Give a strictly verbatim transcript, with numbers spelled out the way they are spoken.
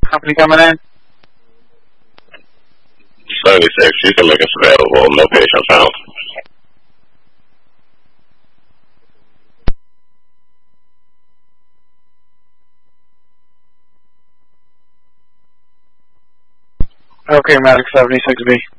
Company coming in? seventy-six, you can make us available. No patient found. Okay, Medic seventy-six B.